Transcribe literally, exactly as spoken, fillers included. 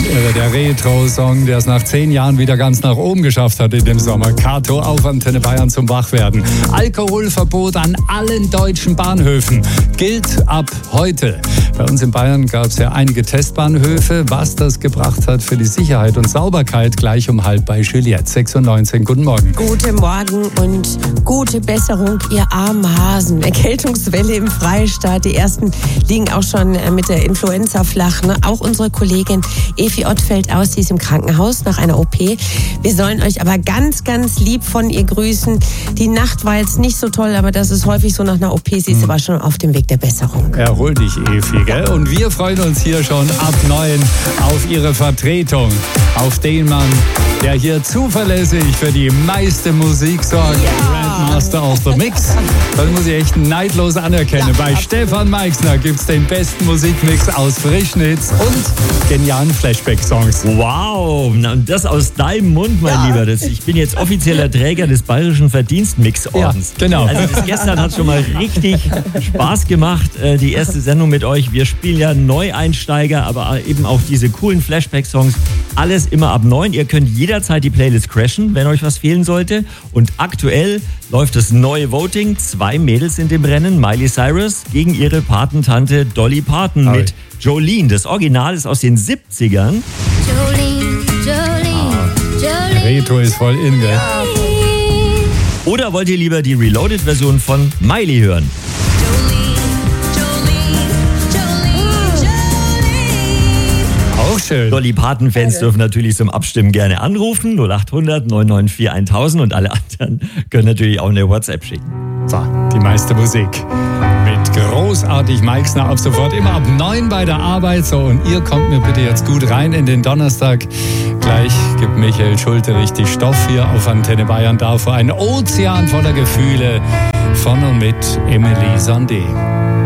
irre. Der Retro-Song, der es nach zehn Jahren wieder ganz nach oben geschafft hat in dem Sommer. Kato auf Antenne Bayern zum Wachwerden. Alkoholverbot an allen deutschen Bahnhöfen gilt ab heute. Bei uns in Bayern gab es ja einige Testbahnhöfe. Was das gebracht hat für die Sicherheit und Sauberkeit, gleich um halb bei Juliette. sechs Uhr neunzehn. Guten Morgen. Guten Morgen und gute Besserung, ihr armen Hasen. Erkältungswelle im Freistaat. Die ersten liegen auch schon mit der Influenza flach. Ne? Auch unsere Kollegin Evi Ott fällt aus, sie ist im Krankenhaus nach einer O P. Wir sollen euch aber ganz, ganz lieb von ihr grüßen. Die Nacht war jetzt nicht so toll, aber das ist häufig so nach einer O P. Sie ist hm. aber schon auf dem Weg der Besserung. Erhol dich, Evi, gell? Und wir freuen uns hier schon ab neun auf ihre Vertretung. Auf den Mann, der hier zuverlässig für die meiste Musik sorgt. Ja. Grandmaster of the Mix. Das muss ich echt neidlos anerkennen. Ja, Bei absolut. Stefan Meixner gibt es den besten Musikmix aus frischen Hits und genialen Flashback-Songs. Wow, na, und das aus deinem Mund, mein ja. Lieber. Das, ich bin jetzt offizieller Träger des Bayerischen Verdienstmix-Ordens. Ja, genau. Also das gestern hat schon mal richtig Spaß gemacht, die erste Sendung mit euch. Wir spielen ja Neueinsteiger, aber eben auch diese coolen Flashback-Songs. Alles immer ab neun. Ihr könnt jederzeit die Playlist crashen, wenn euch was fehlen sollte. Und aktuell läuft das neue Voting. Zwei Mädels sind im Rennen. Miley Cyrus gegen ihre Patentante Dolly Parton mit Jolene. Das Original ist aus den siebzigern. Jolene, Jolene, ah. Jolene. Retro ist voll in, gell? Oder wollt ihr lieber die Reloaded-Version von Miley hören? Auch schön. Dolly Parton-Fans okay. dürfen natürlich zum Abstimmen gerne anrufen. null acht hundert neun neun vier tausend und alle anderen können natürlich auch eine WhatsApp schicken. So, die meiste Musik. Mit großartig Meixner ab sofort immer ab neun bei der Arbeit. So, und ihr kommt mir bitte jetzt gut rein in den Donnerstag. Gleich gibt Michael Schulte richtig Stoff hier auf Antenne Bayern da vor einen Ozean voller Gefühle von und mit Emily Sandé.